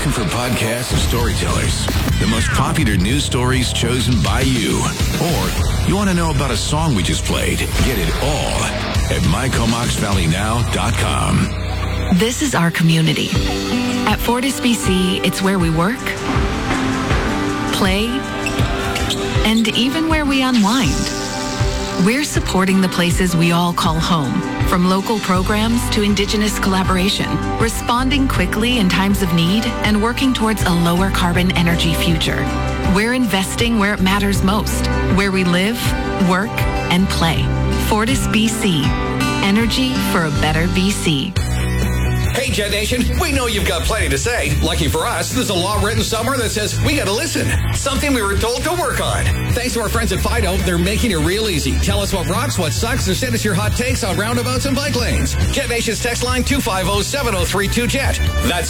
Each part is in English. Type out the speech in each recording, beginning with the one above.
looking for podcasts of storytellers, the most popular news stories chosen by you, or you want to know about a song we just played, get it all at mycomoxvalleynow.com. This is our community. At Fortis BC, it's where we work, play, and even where we unwind. We're supporting the places we all call home, from local programs to Indigenous collaboration, responding quickly in times of need and working towards a lower carbon energy future. We're investing where it matters most, where we live, work, and play. Fortis BC. Energy for a better BC. Hey, Jet Nation, we know you've got plenty to say. Lucky for us, there's a law written somewhere that says we got to listen. Something we were told to work on. Thanks to our friends at Fido, they're making it real easy. Tell us what rocks, what sucks, or send us your hot takes on roundabouts and bike lanes. Jet Nation's text line 250-7032-JET. That's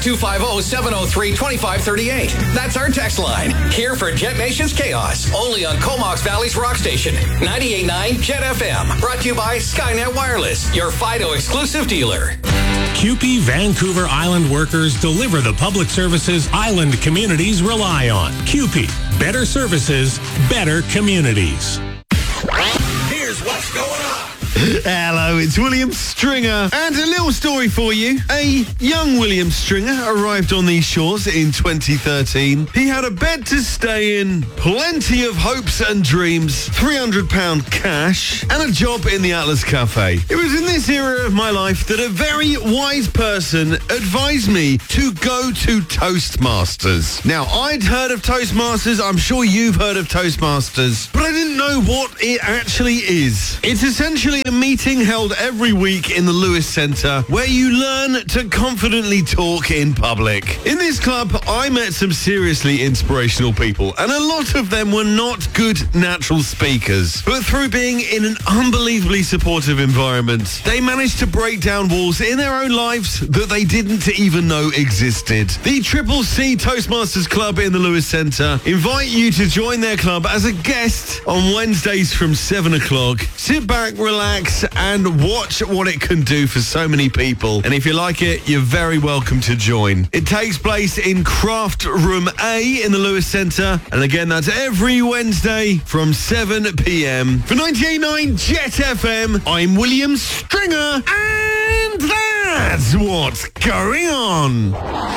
250-703-2538. That's our text line. Here for Jet Nation's Chaos. Only on Comox Valley's Rock Station. 98.9 Jet FM. Brought to you by Skynet Wireless, your Fido exclusive dealer. CUPE Vancouver Island workers deliver the public services island communities rely on. CUPE, better services, better communities. Here's what's going on. Hello, it's William Stringer. And a little story for you. A young William Stringer arrived on these shores in 2013. He had a bed to stay in, plenty of hopes and dreams, £300 cash, and a job in the Atlas Cafe. It was in this era of my life that a very wise person advised me to go to Toastmasters. Now, I'd heard of Toastmasters. I'm sure you've heard of Toastmasters, but I didn't know what it actually is. It's essentially a meeting held every week in the Lewis Centre where you learn to confidently talk in public. In this club, I met some seriously inspirational people, and a lot of them were not good natural speakers. But through being in an unbelievably supportive environment, they managed to break down walls in their own lives that they didn't even know existed. The Triple C Toastmasters Club in the Lewis Centre invite you to join their club as a guest on Wednesdays from 7 o'clock. Sit back, relax, and watch what it can do for so many people. And if you like it, you're very welcome to join. It takes place in Craft Room A in the Lewis Centre. And again, that's every Wednesday from 7 p.m. For 98.9 Jet FM, I'm William Stringer. And that's what's going on.